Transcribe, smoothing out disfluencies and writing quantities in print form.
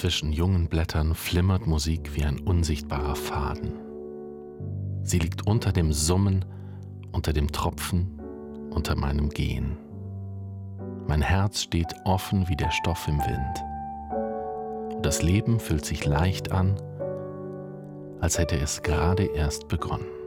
Zwischen jungen Blättern flimmert Musik wie ein unsichtbarer Faden. Sie liegt unter dem Summen, unter dem Tropfen, unter meinem Gehen. Mein Herz steht offen wie der Stoff im Wind. Und das Leben fühlt sich leicht an, als hätte es gerade erst begonnen.